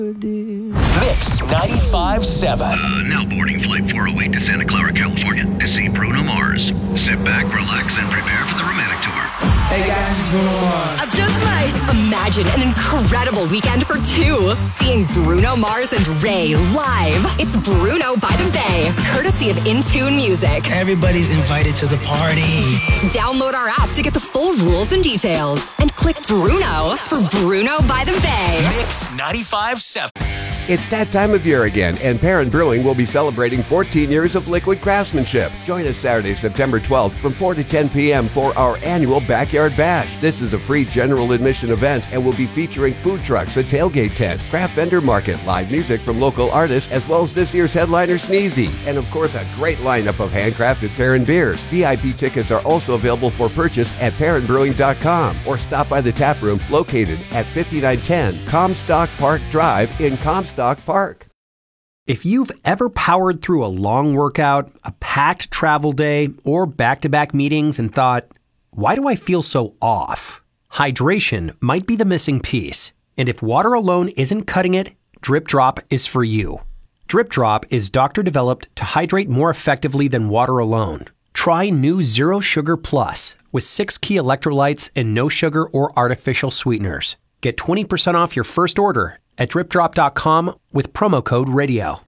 Mix 95.7. Now boarding flight 408 to Santa Clara, California to see Bruno Mars. Sit back, relax, and prepare for the romantic tour. Hey guys, this is Bruno Mars. I just might imagine an incredible weekend for two. Seeing Bruno Mars and Ray live. It's Bruno by the Bay, courtesy of Intune Music. Everybody's invited to the party. Download our app to get the full rules and details. And click Bruno for Bruno by the Bay. Mix 95.7. It's that time of year again, and Perrin Brewing will be celebrating 14 years of liquid craftsmanship. Join us Saturday, September 12th from 4 to 10 p.m. for our annual Backyard Bash. This is a free general admission event and will be featuring food trucks, a tailgate tent, craft vendor market, live music from local artists, as well as this year's headliner Sneezy. And of course, a great lineup of handcrafted Perrin beers. VIP tickets are also available for purchase at PerrinBrewing.com or stop by the tap room located at 5910 Comstock Park Drive in Comstock Park. If you've ever powered through a long workout, a packed travel day, or back-to-back meetings and thought, why do I feel so off? Hydration might be the missing piece. And if water alone isn't cutting it, Drip Drop is for you. Drip Drop is doctor-developed to hydrate more effectively than water alone. Try new Zero Sugar Plus with 6 key electrolytes and no sugar or artificial sweeteners. Get 20% off your first order at dripdrop.com with promo code RADIO.